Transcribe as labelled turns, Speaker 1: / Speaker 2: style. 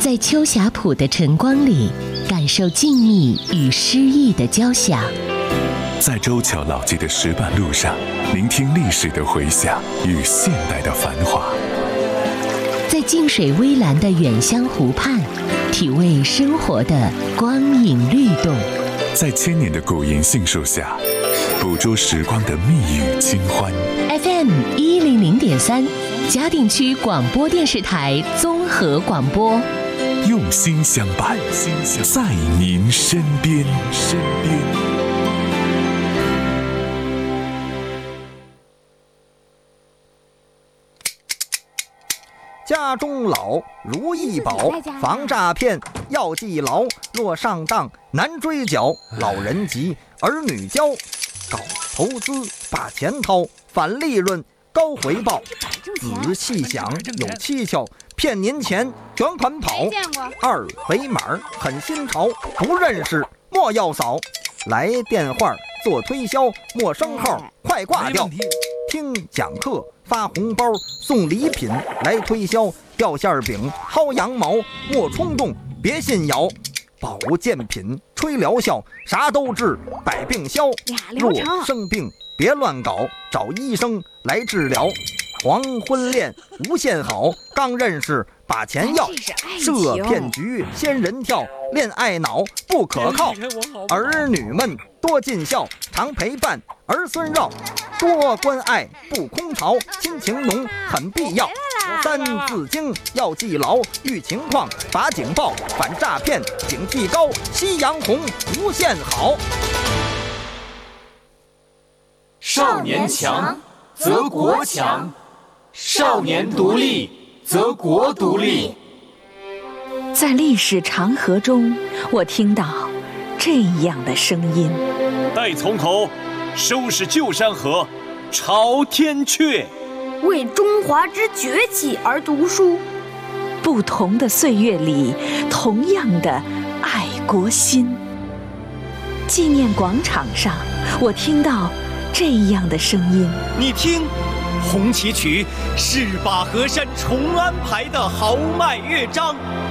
Speaker 1: 在秋霞浦的晨光里，感受静谧与诗意的交响；
Speaker 2: 在周桥老街的石板路上，聆听历史的回响与现代的繁华；
Speaker 1: 在静水微澜的远乡湖畔，体味生活的光影律动；
Speaker 2: 在千年的古银杏树下，捕捉时光的蜜语清欢。
Speaker 1: FM100.3，嘉定区广播电视台综合广播，
Speaker 2: 用心相伴，在您身边。
Speaker 3: 家中老，如意宝，防诈骗要记牢。若上当难追缴，老人急，儿女教。搞投资把钱掏，返利润高回报。仔细想有蹊跷，骗您钱卷款跑。二维码很新潮，不认识莫要扫。来电话做推销，陌生号快挂掉。听讲课发红包，送礼品来推销。掉馅饼薅羊毛，莫冲动别信谣。保健品吹疗效，啥都治百病消。若生病别乱搞，找医生来治疗。黄昏恋无限好，刚认识把钱要。设骗局仙人跳，恋爱脑不可靠。儿女们多尽孝，常陪伴儿孙绕。多关爱不空巢，亲情浓很必要。三字经要记牢，遇情况把警报，反诈骗警惕高，夕阳红无限好。
Speaker 4: 少年强则国强，少年独立则国独立。
Speaker 5: 在历史长河中，我听到这样的声音：
Speaker 6: 待从头，收拾旧山河，朝天阙。
Speaker 7: 为中华之崛起而读书。
Speaker 5: 不同的岁月里，同样的爱国心。纪念广场上，我听到这样的声音：
Speaker 6: 你听，红旗曲是把河山重安排的豪迈乐章。